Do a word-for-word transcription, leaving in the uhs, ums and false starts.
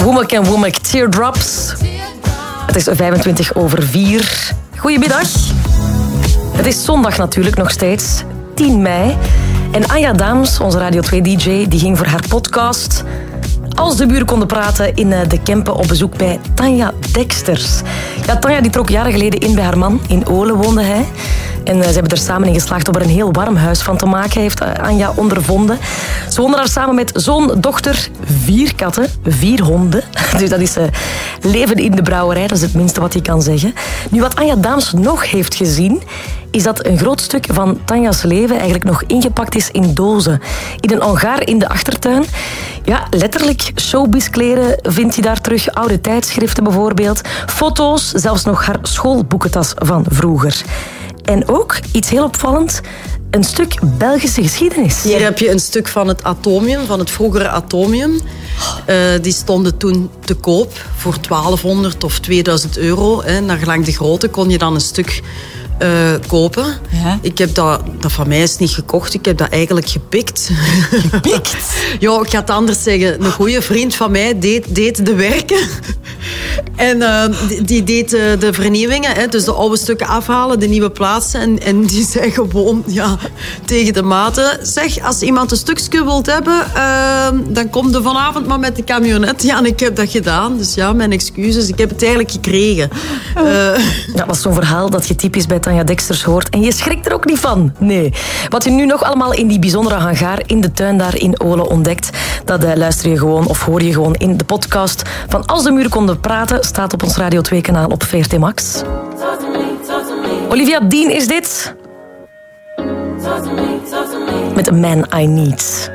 Womack en Womack Teardrops. Het is vijfentwintig over vier. Goedemiddag. Het is zondag natuurlijk nog steeds, tien mei. En Anja Daams, onze Radio twee D J, die ging voor haar podcast Als de buren konden praten in de Kempen op bezoek bij Tanja Deksters. Ja, Tanja die trok jaren geleden in bij haar man. In Olen woonde hij. En ze hebben er samen in geslaagd om er een heel warm huis van te maken, heeft Anja ondervonden. Ze woonden daar samen met zoon, dochter, vier katten, vier honden. Dus dat is uh, leven in de brouwerij, dat is het minste wat je kan zeggen. Nu, wat Anja Daams nog heeft gezien, is dat een groot stuk van Tanja's leven eigenlijk nog ingepakt is in dozen. In een hangar in de achtertuin. Ja, letterlijk showbizkleren vind je daar terug. Oude tijdschriften bijvoorbeeld. Foto's, zelfs nog haar schoolboekentas van vroeger. En ook, iets heel opvallend, een stuk Belgische geschiedenis. Hier heb je een stuk van het atomium, van het vroegere atomium. Uh, die stonden toen te koop voor twaalfhonderd of tweeduizend euro. Hè. Naar gelang de grootte kon je dan een stuk uh, kopen. Ja. Ik heb dat, dat van mij is niet gekocht, ik heb dat eigenlijk gepikt. Gepikt? Ja, ik ga het anders zeggen. Een goede vriend van mij deed, deed de werken. En uh, die, die deed uh, de vernieuwingen, hè, dus de oude stukken afhalen, de nieuwe plaatsen. En, en die zei gewoon ja, tegen de maten: zeg, als iemand een stukje wilt hebben, uh, dan kom je vanavond maar met de camionet. Ja, en ik heb dat gedaan. Dus ja, mijn excuses. Ik heb het eigenlijk gekregen. Uh, ja, dat is zo'n verhaal dat je typisch bij Tanja Deksters hoort. En je schrikt er ook niet van. Nee. Wat je nu nog allemaal in die bijzondere hangar in de tuin daar in Olen ontdekt, dat uh, luister je gewoon of hoor je gewoon in de podcast van Als de muren konden praten, staat op ons Radio twee kanaal op V R T Max. Olivia Dean is dit. Met A Man I Need.